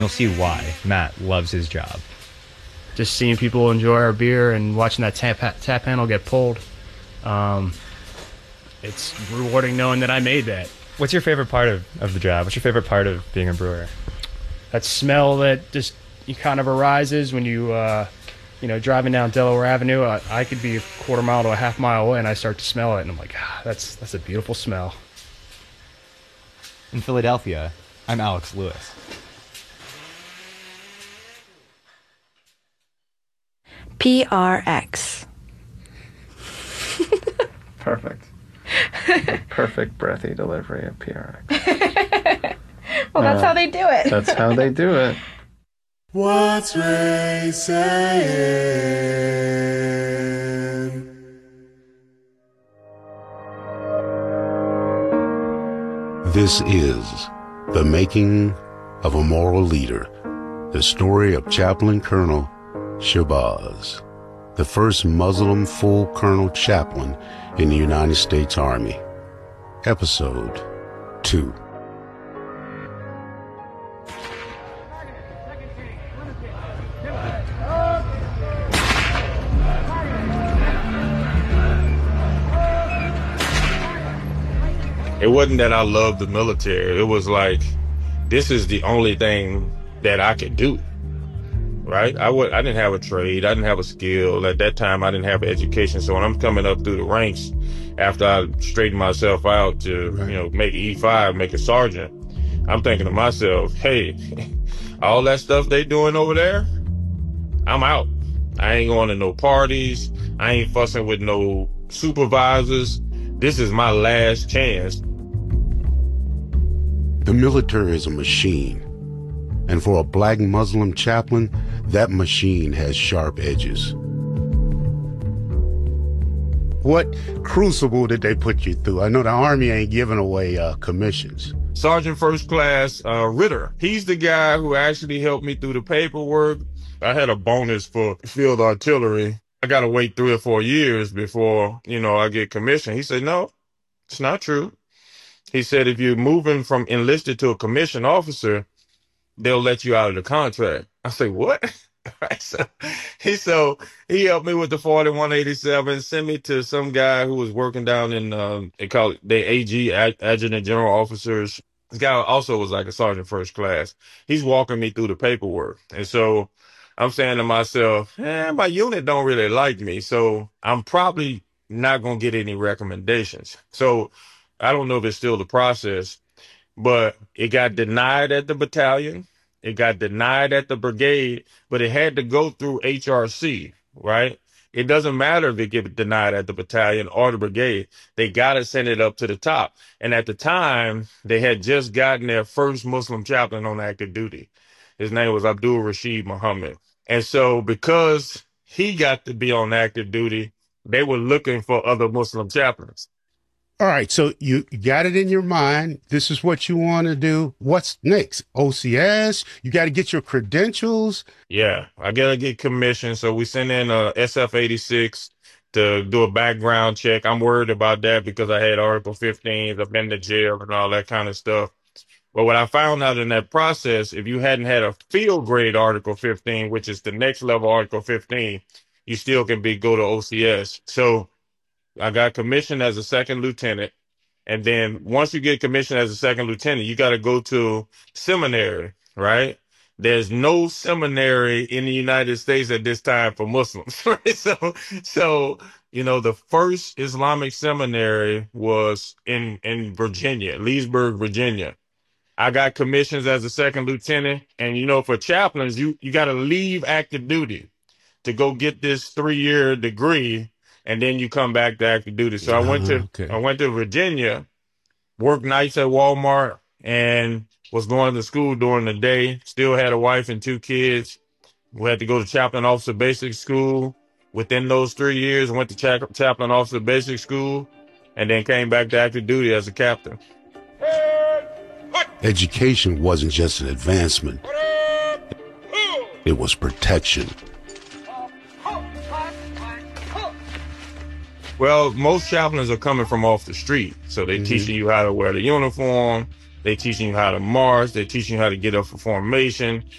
You'll see why Matt loves his job. Just seeing people enjoy our beer and watching that tap handle get pulled. It's rewarding knowing that I made that. What's your favorite part of the job? What's your favorite part of being a brewer? That smell that just kind of arises when you driving down Delaware Avenue. I could be a quarter mile to a half mile away and I start to smell it and I'm like, that's a beautiful smell. In Philadelphia, I'm Alex Lewis. PRX. Perfect. The perfect breathy delivery of PRX. Well, that's how they do it. That's how they do it. What's Ray saying? This is The Making of a Moral Leader, the story of Chaplain Colonel Shabazz, the first Muslim full colonel chaplain in the United States Army. Episode 2. It wasn't that I loved the military. It was like, this is the only thing that I could do, right? I didn't have a trade. I didn't have a skill. At that time, I didn't have an education. So when I'm coming up through the ranks, after I straightened myself out to, make E5, make a sergeant, I'm thinking to myself, hey, all that stuff they doing over there, I'm out. I ain't going to no parties. I ain't fussing with no supervisors. This is my last chance. The military is a machine, and for a black Muslim chaplain, that machine has sharp edges. What crucible did they put you through? I know the Army ain't giving away commissions. Sergeant First Class Ritter. He's the guy who actually helped me through the paperwork. I had a bonus for field artillery. I got to wait 3 or 4 years before, I get commissioned. He said, no, it's not true. He said, if you're moving from enlisted to a commissioned officer, they'll let you out of the contract. I said, what? So he helped me with the 4187, sent me to some guy who was working down in, they call it the AG, Adjutant General Officers. This guy also was like a Sergeant First Class. He's walking me through the paperwork. And so I'm saying to myself, my unit don't really like me, so I'm probably not going to get any recommendations. So I don't know if it's still the process, but it got denied at the battalion. It got denied at the brigade, but it had to go through HRC, right? It doesn't matter if it gets denied at the battalion or the brigade. They got to send it up to the top. And at the time, they had just gotten their first Muslim chaplain on active duty. His name was Abdul Rashid Muhammad. And so because he got to be on active duty, they were looking for other Muslim chaplains. All right, so you got it in your mind. This is what you want to do. What's next? OCS? You got to get your credentials? Yeah, I got to get commissioned. So we sent in a SF-86 to do a background check. I'm worried about that because I had Article 15. I've been to jail and all that kind of stuff. But what I found out in that process, if you hadn't had a field grade Article 15, which is the next level Article 15, you still can go to OCS. So I got commissioned as a second lieutenant. And then once you get commissioned as a second lieutenant, you got to go to seminary, right? There's no seminary in the United States at this time for Muslims, right? So, the first Islamic seminary was in Virginia, Leesburg, Virginia. I got commissions as a second lieutenant. And, for chaplains, you got to leave active duty to go get this 3-year degree. And then you come back to active duty. So I went to Virginia, worked nights at Walmart, and was going to school during the day. Still had a wife and 2 kids. We had to go to chaplain officer basic school. Within those 3 years, went to chaplain officer basic school, and then came back to active duty as a captain. Education wasn't just an advancement. It was protection. Well, most chaplains are coming from off the street. So they teaching you how to wear the uniform, They teaching you how to march. They're teaching you how to get up for formation.